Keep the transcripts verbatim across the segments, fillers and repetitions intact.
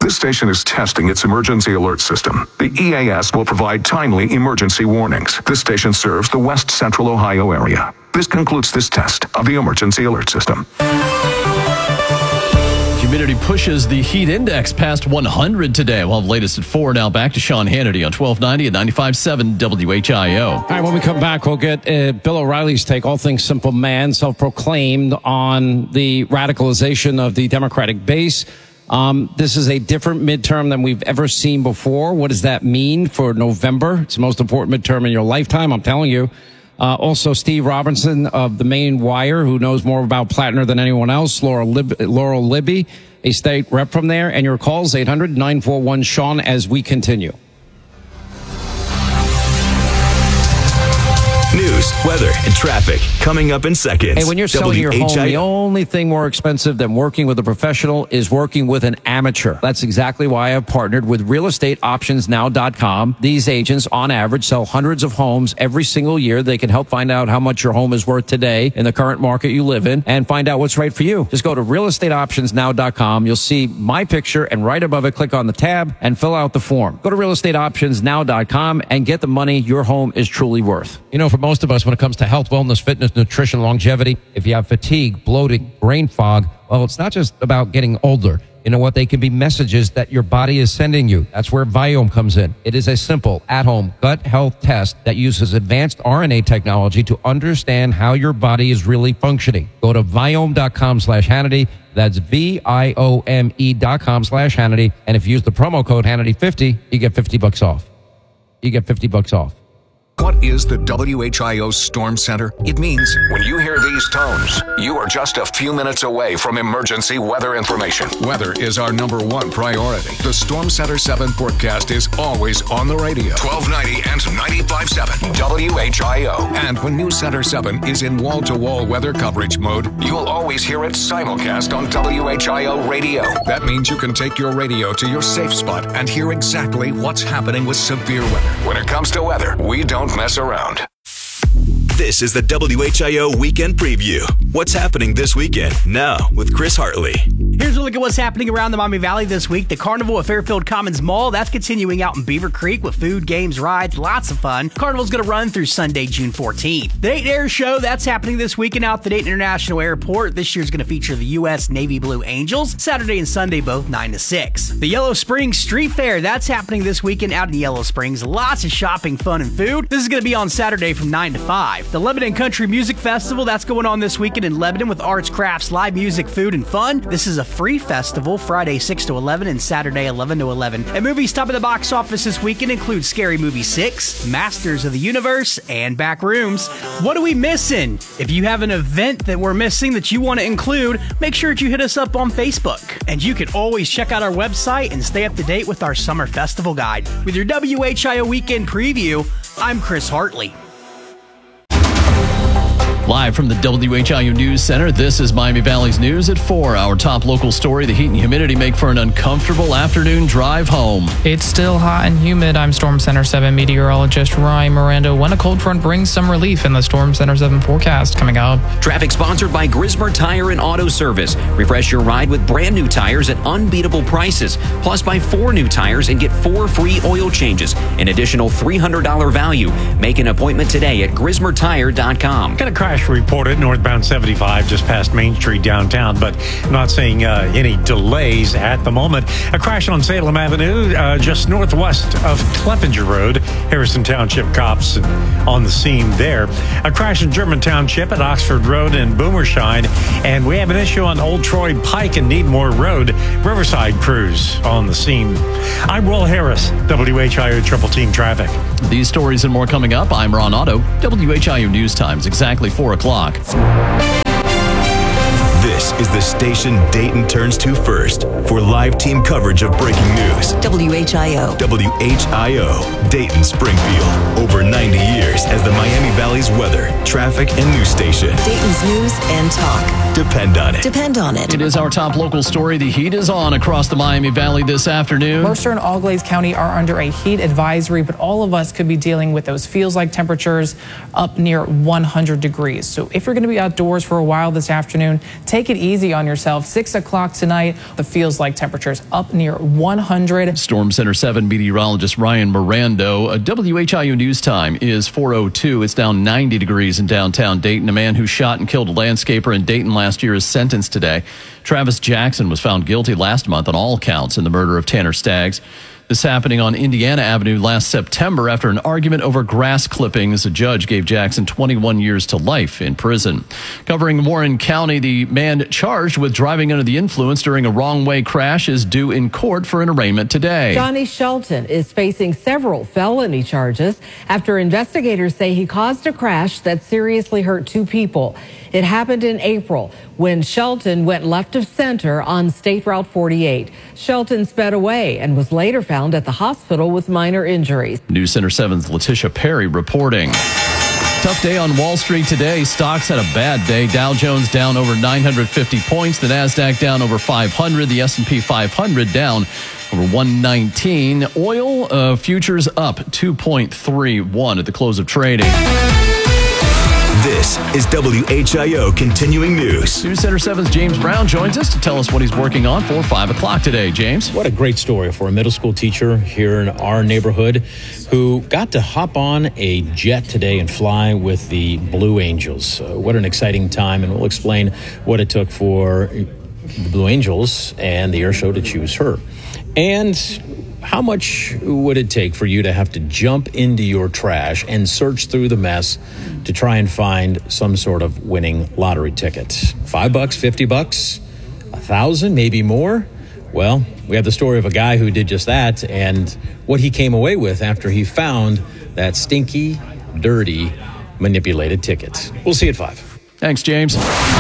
This station is testing its emergency alert system. The E A S will provide timely emergency warnings. This station serves the West Central Ohio area. This concludes this test of the emergency alert system. Humidity pushes the heat index past one hundred today. We'll have the latest at four. Now back to Sean Hannity on twelve ninety and ninety-five point seven W H I O. All right, when we come back, we'll get uh, Bill O'Reilly's take, all things simple man, self-proclaimed, on the radicalization of the Democratic base. Um, this is a different midterm than we've ever seen before. What does that mean for November? It's the most important midterm in your lifetime, I'm telling you. Uh, also, Steve Robinson of the Maine Wire, who knows more about Plattner than anyone else. Laura Lib- Laurel Libby, a state rep from there. And your calls, eight hundred nine four one Sean, as we continue. News, weather, and traffic coming up in seconds. Hey, when you're selling your home, the only thing more expensive than working with a professional is working with an amateur. That's exactly why I've partnered with real estate options now dot com. These agents, on average, sell hundreds of homes every single year. They can help find out how much your home is worth today in the current market you live in and find out what's right for you. Just go to real estate options now dot com. You'll see my picture, and right above it, click on the tab and fill out the form. Go to real estate options now dot com and get the money your home is truly worth. You know, for most of us, when it comes to health, wellness, fitness, nutrition, longevity, if you have fatigue, bloating, brain fog, well, it's not just about getting older. You know what? They can be messages that your body is sending you. That's where Viome comes in. It is a simple, at-home gut health test that uses advanced R N A technology to understand how your body is really functioning. Go to Viome dot com slash Hannity. That's V I O M E dot com slash Hannity. And if you use the promo code Hannity fifty, you get fifty bucks off. You get fifty bucks off. What is the W H I O Storm Center? It means when you hear these tones, you are just a few minutes away from emergency weather information. Weather is our number one priority. The Storm Center seven forecast is always on the radio. twelve ninety and ninety-five point seven W H I O. And when News Center seven is in wall-to-wall weather coverage mode, you'll always hear it simulcast on W H I O radio. That means you can take your radio to your safe spot and hear exactly what's happening with severe weather. When it comes to weather, we don't mess around. This is the W H I O Weekend Preview. What's happening this weekend? Now with Chris Hartley. Here's a look at what's happening around the Miami Valley this week. The Carnival at Fairfield Commons Mall, that's continuing out in Beaver Creek with food, games, rides, lots of fun. Carnival's going to run through Sunday, June fourteenth. The Dayton Air Show, that's happening this weekend out at the Dayton International Airport. This year's going to feature the U S Navy Blue Angels, Saturday and Sunday, both nine to six. The Yellow Springs Street Fair, that's happening this weekend out in Yellow Springs. Lots of shopping, fun, and food. This is going to be on Saturday from nine to five. The Lebanon Country Music Festival, that's going on this weekend in Lebanon with arts, crafts, live music, food, and fun. This is a free festival, Friday six to eleven and Saturday eleven to eleven. And movies top of the box office this weekend include Scary Movie six, Masters of the Universe, and Backrooms. What are we missing? If you have an event that we're missing that you want to include, make sure that you hit us up on Facebook. And you can always check out our website and stay up to date with our summer festival guide. With your W H I O Weekend Preview, I'm Chris Hartley. Live from the W H I O News Center, this is Miami Valley's News at four. Our top local story, the heat and humidity make for an uncomfortable afternoon drive home. It's still hot and humid. I'm Storm Center seven meteorologist Ryan Miranda. When a cold front brings some relief in the Storm Center seven forecast coming up. Traffic sponsored by Grismer Tire and Auto Service. Refresh your ride with brand new tires at unbeatable prices. Plus, buy four new tires and get four free oil changes. An additional three hundred dollars value. Make an appointment today at grismer tire dot com. Got a crash reported northbound seventy-five just past Main Street downtown, but not seeing uh, any delays at the moment. A crash on Salem Avenue uh, just northwest of Cleppinger Road. Harrison Township cops on the scene there. A crash in German Township at Oxford Road and Boomershine. And we have an issue on Old Troy Pike and Needmore Road. Riverside crews on the scene. I'm Will Harris, W H I O Triple Team Traffic. These stories and more coming up. I'm Ron Otto, W H I O News Times, exactly four o'clock. This is the station Dayton turns to first for live team coverage of breaking news. W H I O. W H I O, Dayton Springfield. Over ninety years as the Miami Valley's weather, traffic, and news station. Dayton's news and talk. Depend on it. Depend on it. It is our top local story. The heat is on across the Miami Valley this afternoon. Mercer and All-Glaze County are under a heat advisory, but all of us could be dealing with those feels-like temperatures up near one hundred degrees. So if you're going to be outdoors for a while this afternoon, take take it easy on yourself. Six o'clock tonight, the feels like temperatures up near one hundred. Storm Center seven meteorologist Ryan Mirando. A W H I U news time is four oh two. It's down ninety degrees in downtown Dayton. A man who shot and killed a landscaper in Dayton last year is sentenced today. Travis Jackson was found guilty last month on all counts in the murder of Tanner Staggs. This happening on Indiana Avenue last September after an argument over grass clippings. A judge gave Jackson twenty-one years to life in prison. Covering Warren County, the man charged with driving under the influence during a wrong-way crash is due in court for an arraignment today. Johnny Shelton is facing several felony charges after investigators say he caused a crash that seriously hurt two people. It happened in April when Shelton went left of center on State Route forty-eight. Shelton sped away and was later found at the hospital with minor injuries. News Center seven's Letitia Perry reporting. Tough day on Wall Street today. Stocks had a bad day. Dow Jones down over nine hundred fifty points. The Nasdaq down over five hundred. The S and P five hundred down over one nineteen. Oil uh, futures up two point three one at the close of trading. This is W H I O Continuing News. News Center seven's James Brown joins us to tell us what he's working on for five o'clock today. James? What a great story for a middle school teacher here in our neighborhood who got to hop on a jet today and fly with the Blue Angels. Uh, what an exciting time, and we'll explain what it took for the Blue Angels and the air show to choose her. And how much would it take for you to have to jump into your trash and search through the mess to try and find some sort of winning lottery ticket? Five bucks, fifty bucks, a thousand, maybe more? Well, we have the story of a guy who did just that and what he came away with after he found that stinky, dirty, manipulated ticket. We'll see you at five. Thanks, James.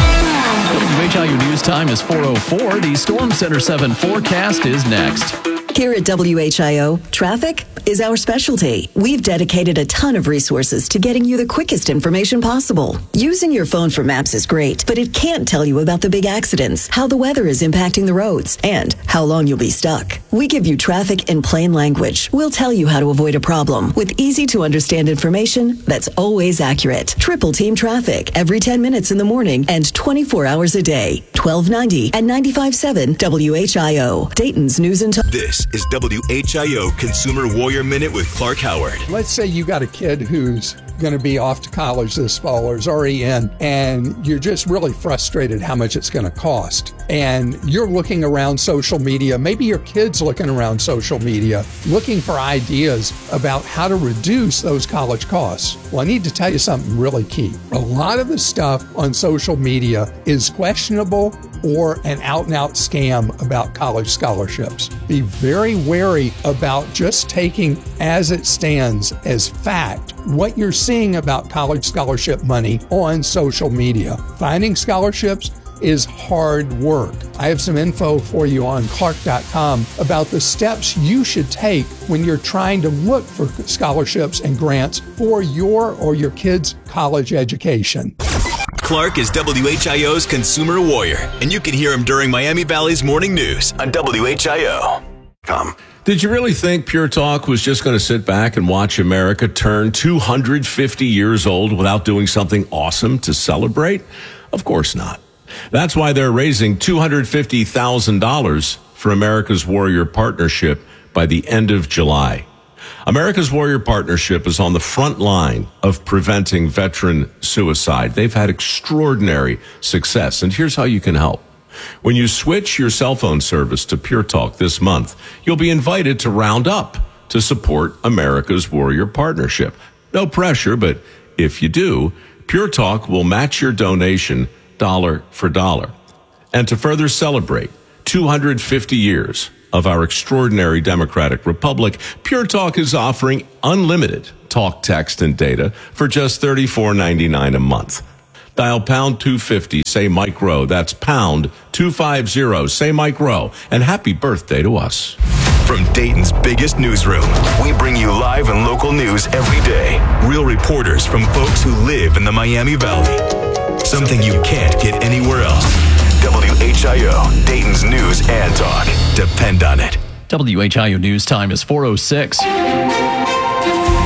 W H I U News Time is four oh four. The Storm Center seven forecast is next. Here at W H I O, traffic is our specialty. We've dedicated a ton of resources to getting you the quickest information possible. Using your phone for maps is great, but it can't tell you about the big accidents, how the weather is impacting the roads, and how long you'll be stuck. We give you traffic in plain language. We'll tell you how to avoid a problem with easy-to-understand information that's always accurate. Triple Team Traffic every ten minutes in the morning and twenty-four hours a day. twelve ninety and ninety-five point seven W H I O. Dayton's News and Talk. This is W H I O Consumer Warrior Minute with Clark Howard. Let's say you got a kid who's going to be off to college this fall or is already in, and you're just really frustrated how much it's going to cost. And you're looking around social media, maybe your kid's looking around social media, looking for ideas about how to reduce those college costs. Well, I need to tell you something really key. A lot of the stuff on social media is questionable or an out-and-out scam about college scholarships. Be very wary about just taking as it stands as fact what you're seeing about college scholarship money on social media. Finding scholarships is hard work. I have some info for you on Clark dot com about the steps you should take when you're trying to look for scholarships and grants for your or your kid's college education. Clark is W H I O's Consumer Warrior, and you can hear him during Miami Valley's Morning News on W H I O. Come. Did you really think Pure Talk was just going to sit back and watch America turn two hundred fifty years old without doing something awesome to celebrate? Of course not. That's why they're raising two hundred fifty thousand dollars for America's Warrior Partnership by the end of July. America's Warrior Partnership is on the front line of preventing veteran suicide. They've had extraordinary success, and here's how you can help. When you switch your cell phone service to Pure Talk this month, you'll be invited to round up to support America's Warrior Partnership. No pressure, but if you do, Pure Talk will match your donation dollar for dollar. And to further celebrate two hundred fifty years of our extraordinary democratic republic, Pure Talk is offering unlimited talk, text, and data for just thirty-four ninety-nine a month. Dial pound two fifty, say Mike Rowe. That's pound two fifty, say Mike Rowe. And happy birthday to us. From Dayton's biggest newsroom, we bring you live and local news every day. Real reporters from folks who live in the Miami Valley. Something you can't get anywhere else. W H I O, Dayton's News and Talk. Depend on it. W H I O News Time is four oh six. Now with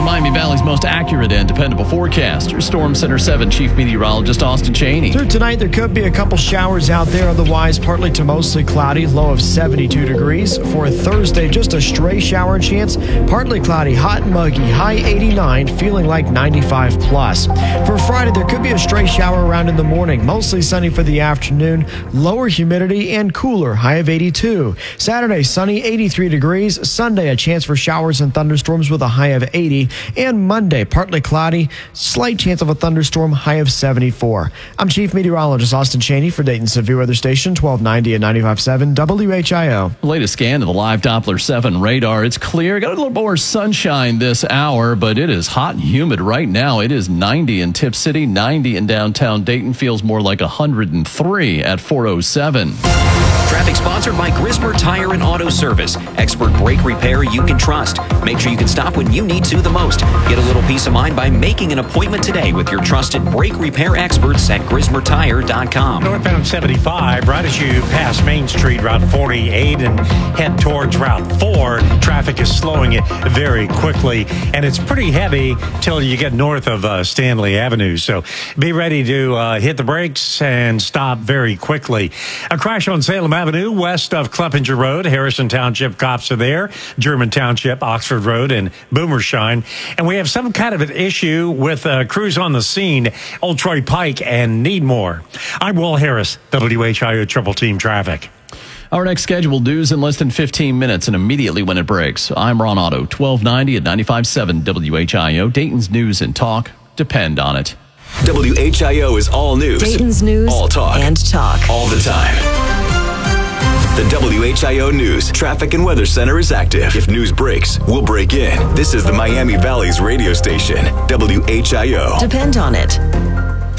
Miami Valley's most accurate and dependable forecast. Your Storm Center seven Chief Meteorologist Austin Cheney. Through tonight, there could be a couple showers out there. Otherwise, partly to mostly cloudy, low of seventy-two degrees. For Thursday, just a stray shower chance. Partly cloudy, hot and muggy, high eighty-nine, feeling like ninety-five plus. For Friday, there could be a stray shower around in the morning. Mostly sunny for the afternoon. Lower humidity and cooler, high of eighty-two. Saturday, sunny, eighty-three degrees. Sunday, a chance for showers and thunderstorms with a high of eighty. And Monday, partly cloudy, slight chance of a thunderstorm, high of seventy-four. I'm Chief Meteorologist Austin Cheney for Dayton Severe Weather Station, twelve ninety and ninety-five point seven W H I O. Latest scan of the live Doppler seven radar. It's clear. Got a little more sunshine this hour, but it is hot and humid right now. It is ninety in Tip City, ninety in downtown Dayton. Feels more like one hundred three at four oh seven. Traffic sponsored by Grismer Tire and Auto Service. Expert brake repair you can trust. Make sure you can stop when you need to the most. Get a little peace of mind by making an appointment today with your trusted brake repair experts at Grismer Tire dot com. Northbound seventy-five, right as you pass Main Street, Route forty-eight, and head towards Route four, traffic is slowing it very quickly, and it's pretty heavy till you get north of uh, Stanley Avenue. So be ready to uh, hit the brakes and stop very quickly. A crash on Salem Avenue, west of Cleppinger Road. Harrison Township cops are there. German Township, Oxford Road, and Boomershine. And we have some kind of an issue with uh, crews on the scene, Old Troy Pike and Needmore. I'm Will Harris, W H I O Triple Team Traffic. Our next scheduled news in less than fifteen minutes and immediately when it breaks. I'm Ron Otto, twelve ninety and ninety-five point seven W H I O. Dayton's news and talk. Depend on it. W H I O is all news. Dayton's news all talk. and talk. All the time. The W H I O News Traffic and Weather Center is active. If news breaks, we'll break in. This is the Miami Valley's radio station, W H I O. Depend on it.